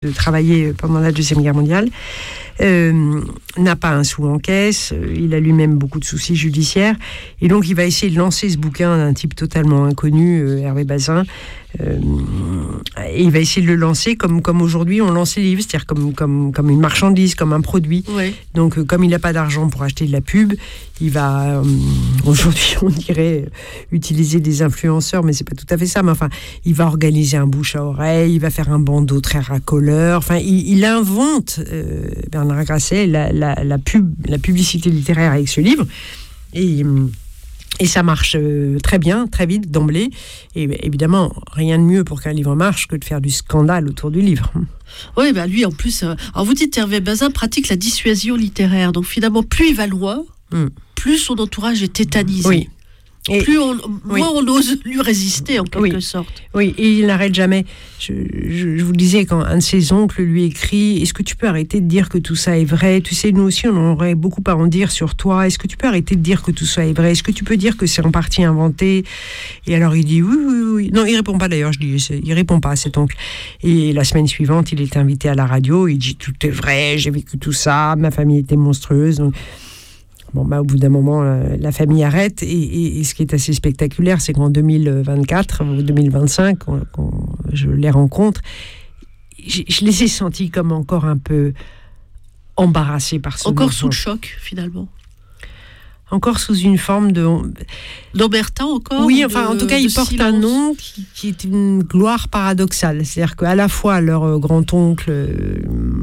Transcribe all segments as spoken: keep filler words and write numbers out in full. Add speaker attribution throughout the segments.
Speaker 1: de travailler pendant la Deuxième Guerre mondiale, euh, n'a pas un sou en caisse, il a lui-même beaucoup de soucis judiciaires, et donc il va essayer de lancer ce bouquin d'un type totalement inconnu, euh, Hervé Bazin, euh, et il va essayer de le lancer comme, comme aujourd'hui on lance les livres, c'est-à-dire comme, comme, comme une marchandise, comme un produit.
Speaker 2: Oui.
Speaker 1: Donc euh, comme il n'a pas d'argent pour acheter de la pub, il va, euh, aujourd'hui on dirait, utiliser des influenceurs, mais c'est pas tout à fait ça, mais enfin, il va organiser un bouche à oreille, il va faire un bandeau très racoleur, enfin, il, il invente, euh, Bernard Grasset, la, la, la, pub, la publicité littéraire avec ce livre, et, et ça marche euh, très bien, très vite, d'emblée, et évidemment, rien de mieux pour qu'un livre marche que de faire du scandale autour du livre.
Speaker 2: Oui, bah lui en plus, euh, alors vous dites Hervé Bazin pratique la dissuasion littéraire, donc finalement, plus il va loin, mm. plus son entourage est tétanisé.
Speaker 1: Oui. Et
Speaker 2: plus on, moins oui. on ose lui résister en quelque
Speaker 1: oui.
Speaker 2: sorte.
Speaker 1: Oui, et il n'arrête jamais. Je, je, je vous le disais, quand un de ses oncles lui écrit « Est-ce que tu peux arrêter de dire que tout ça est vrai ? Tu sais, nous aussi, on aurait beaucoup à en dire sur toi. Est-ce que tu peux arrêter de dire que tout ça est vrai ? Est-ce que tu peux dire que c'est en partie inventé ?» Et alors il dit « Oui, oui, oui. » Non, il répond pas d'ailleurs, je dis, il répond pas à cet oncle. Et la semaine suivante, il est invité à la radio, il dit « Tout est vrai, j'ai vécu tout ça, ma famille était monstrueuse. » Donc, bon, bah, au bout d'un moment, la, la famille arrête. Et, et, et ce qui est assez spectaculaire, c'est qu'en deux mille vingt-quatre ou deux mille vingt-cinq, quand, quand je les rencontre, je, je les ai sentis comme encore un peu embarrassés par ce
Speaker 2: Encore
Speaker 1: mouvement.
Speaker 2: Sous le choc, finalement.
Speaker 1: Encore sous une forme de...
Speaker 2: D'Obertin encore.
Speaker 1: Oui, enfin, en tout cas, ils portent
Speaker 2: silence.
Speaker 1: un nom qui, qui est une gloire paradoxale. C'est-à-dire qu'à la fois, leur euh, grand-oncle euh,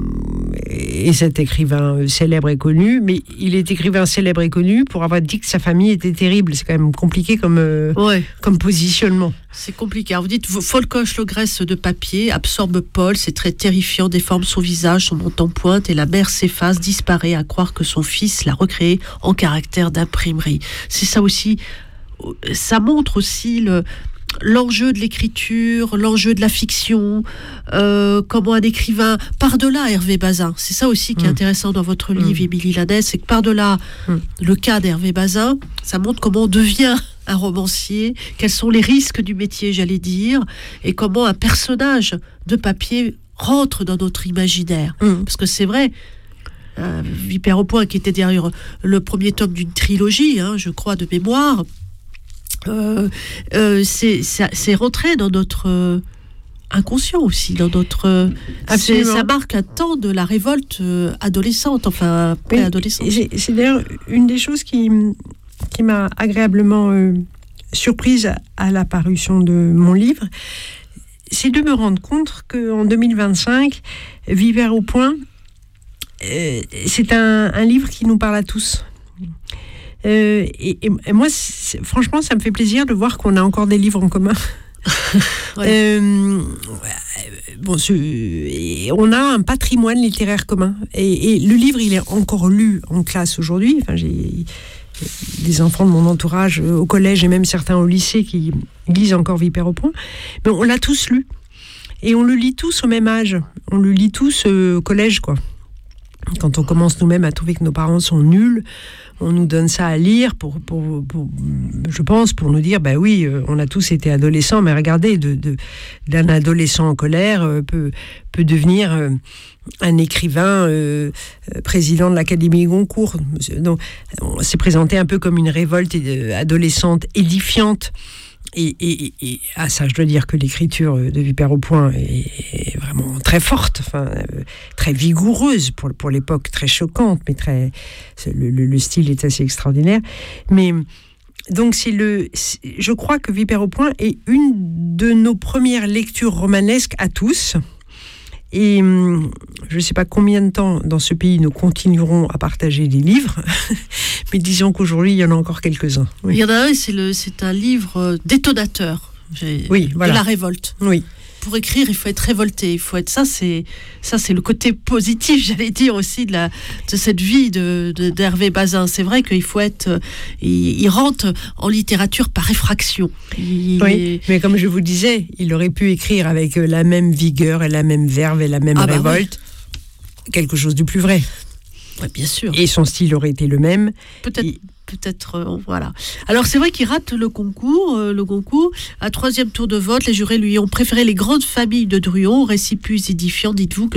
Speaker 1: est cet écrivain euh, célèbre et connu, mais il est écrivain célèbre et connu pour avoir dit que sa famille était terrible. C'est quand même compliqué comme, euh,
Speaker 2: ouais.
Speaker 1: comme positionnement.
Speaker 2: C'est compliqué. Alors vous dites, Folcoche le graisse de papier, absorbe Paul, c'est très terrifiant, déforme son visage, son menton pointe, et la mère s'efface, disparaît, à croire que son fils l'a recréé en caractère d'imprimerie. C'est ça aussi, ça montre aussi le, l'enjeu de l'écriture, l'enjeu de la fiction, euh, comment un écrivain, par-delà Hervé Bazin, c'est ça aussi qui est mmh. intéressant dans votre livre, mmh. Émilie Lanès, c'est que par-delà mmh. le cas d'Hervé Bazin, ça montre comment on devient un romancier, quels sont les risques du métier, j'allais dire, et comment un personnage de papier rentre dans notre imaginaire. Mmh. Parce que c'est vrai, euh, Vipère au point, qui était derrière le premier tome d'une trilogie, hein, je crois, de mémoire, euh, euh, c'est, ça, c'est rentré dans notre euh, inconscient aussi, dans notre... Euh, c'est, ça marque un temps de la révolte euh, adolescente, enfin, pré-adolescente.
Speaker 1: C'est, c'est d'ailleurs une des choses qui... qui m'a agréablement euh, surprise à la parution de mon livre, c'est de me rendre compte qu'en deux mille vingt-cinq, Vipère au point, euh, c'est un, un livre qui nous parle à tous. Euh, et, et moi, franchement, ça me fait plaisir de voir qu'on a encore des livres en commun. Ouais. Euh, bon, ce, on a un patrimoine littéraire commun. Et, et le livre, il est encore lu en classe aujourd'hui. Enfin, j'ai des enfants de mon entourage au collège et même certains au lycée qui lisent encore Vipère au point. Mais on l'a tous lu. Et on le lit tous au même âge. On le lit tous euh, au collège, quoi. Quand on commence nous-mêmes à trouver que nos parents sont nuls, on nous donne ça à lire, pour, pour, pour, je pense, pour nous dire, ben bah oui, on a tous été adolescents, mais regardez, de, de, d'un adolescent en colère euh, peut, peut devenir euh, un écrivain euh, président de l'Académie Goncourt. Donc, on s'est présenté un peu comme une révolte adolescente édifiante. Et, et, et ah, ça, je dois dire que l'écriture de Vipère au point est, est vraiment très forte, enfin, euh, très vigoureuse pour, pour l'époque, très choquante, mais très, le, le, le style est assez extraordinaire. Mais donc, c'est le, c'est, je crois que Vipère au point est une de nos premières lectures romanesques à tous. Et je ne sais pas combien de temps dans ce pays nous continuerons à partager des livres, mais disons qu'aujourd'hui, il y en a encore quelques-uns. Oui.
Speaker 2: Il y en a un, c'est, le, c'est un livre détonateur
Speaker 1: oui, voilà.
Speaker 2: de la révolte.
Speaker 1: Oui.
Speaker 2: Pour écrire, il faut être révolté, il faut être ça, c'est ça, c'est le côté positif, j'allais dire aussi de la de cette vie de, de d'Hervé Bazin. C'est vrai qu'il faut être, il, il rentre en littérature par effraction. Il, oui,
Speaker 1: mais comme je vous disais, il aurait pu écrire avec la même vigueur et la même verve et la même ah révolte bah oui. quelque chose du plus vrai.
Speaker 2: Ouais, bien sûr.
Speaker 1: Et son style aurait été le même.
Speaker 2: Peut-être.
Speaker 1: Et...
Speaker 2: Peut-être, euh, voilà. Alors, c'est vrai qu'il rate le concours. Euh, le concours. À troisième tour de vote, les jurés lui ont préféré les grandes familles de Druon, récit plus édifiant, dites-vous, que